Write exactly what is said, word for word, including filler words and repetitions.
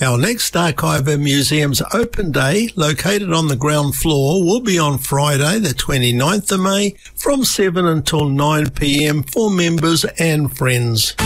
Our next Archiver Museum's open day, located on the ground floor, will be on Friday the twenty-ninth of May from seven until nine p m for members and friends.